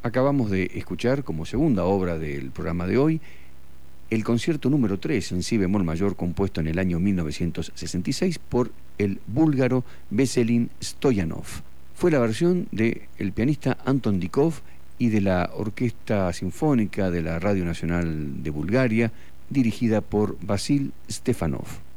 Acabamos de escuchar como segunda obra del programa de hoy el concierto número 3 en si bemol mayor compuesto en el año 1966 por el búlgaro Veselin Stoyanov. Fue la versión del pianista Anton Dikov y de la Orquesta Sinfónica de la Radio Nacional de Bulgaria, dirigida por Vasil Stefanov.